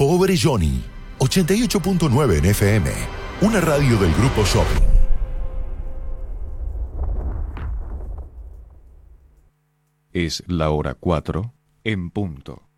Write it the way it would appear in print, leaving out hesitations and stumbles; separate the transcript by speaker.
Speaker 1: Pobre Johnny, 88.9 en FM, una radio del Grupo Shopping.
Speaker 2: Es la hora 4 en punto.